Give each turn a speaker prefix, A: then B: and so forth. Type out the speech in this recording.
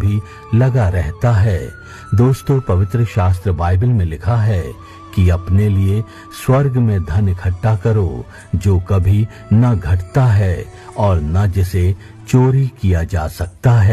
A: भी लगा रहता है। दोस्तों, पवित्र शास्त्र बाइबल में लिखा है कि अपने लिए स्वर्ग में धन इकट्ठा करो, जो कभी न घटता है और न जिसे चोरी किया जा सकता है।